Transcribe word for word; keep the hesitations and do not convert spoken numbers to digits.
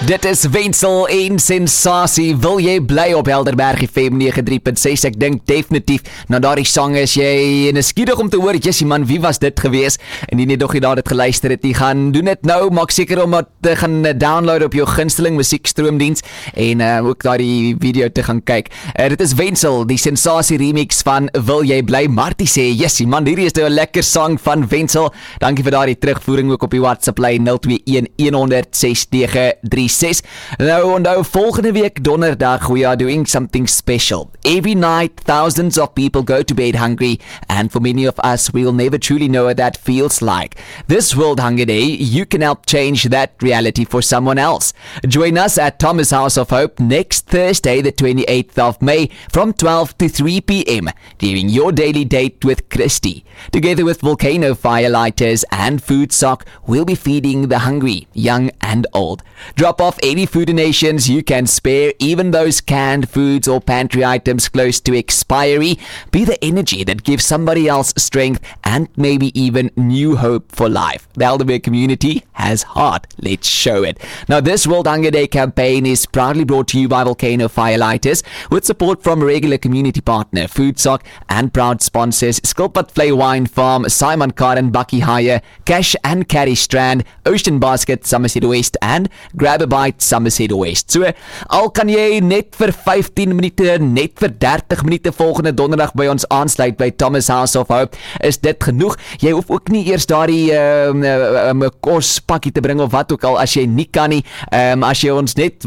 Dit is Wenzel en Sensasie. Wil jy bly op Helderberg F M nege drie punt ses? Ek dink definitief na daardie sang is jy nuuskierig om te hoor, jessie man, wie was dit gewees? En die net nog nie daar dit geluister het, die gaan doen dit nou, maak seker om dit te gaan download op jou gunsteling musiekstroomdiens en uh, ook daardie video te gaan kyk. Uh, dit is Wenzel, die Sensasie remix van Wil jy bly? Martie sê, jessie man, hierdie is nou 'n lekker sang van Wenzel. Dankie vir daardie terugvoering ook op die WhatsApp lyn nul twee een een honderd ses nege drie ses. Nou, onthou, volgende week donderdag, we are doing something special. Every night, thousands of people go to bed hungry, and for many of us, we'll never truly know what that feels like. This World Hunger Day, you can help change that reality for someone else. Join us at Thomas House of Hope next Thursday, the twenty-eighth of May, from twelve to three p.m. during your daily date with Christy. Together with Volcano Firelighters and Food Sock, we'll be feeding the hungry, young and old. Drop off any food donations you can spare, even those canned foods or pantry items close to expiry. Be the energy that gives somebody else strength and maybe even new hope for life. The Helderberg community has heart. Let's show it. Now, this World Hunger Day campaign is proudly brought to you by Volcano Firelighters with support from regular community partner Food Sock and proud sponsors Skilpad Flay Wine Farm, Simon Car and Bucky Hire, Cash and Carry Strand, Ocean Basket Somerset West and Grab a Bite Somerset West. So, al kan jy net vir vyftien minute, net vir dertig minute volgende donderdag by ons aansluit by Thomas House of Hope, is dit genoeg. Jy hoef ook nie eers daardie um, um, kospakkie te bring of wat ook al as jy nie kan nie. Um, as jy ons net